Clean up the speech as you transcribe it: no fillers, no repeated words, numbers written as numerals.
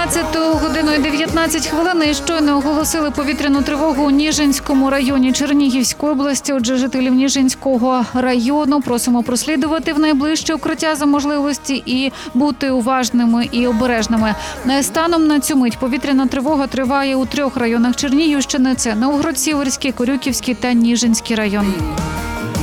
19:19 і щойно оголосили повітряну тривогу у Ніжинському районі Чернігівської області. Отже, жителів Ніжинського району просимо прослідувати в найближче укриття за можливості і бути уважними і обережними. Станом на цю мить повітряна тривога триває у 3 районах Чернігівщини – це Новгород-Сіверський, Корюківський та Ніжинський район.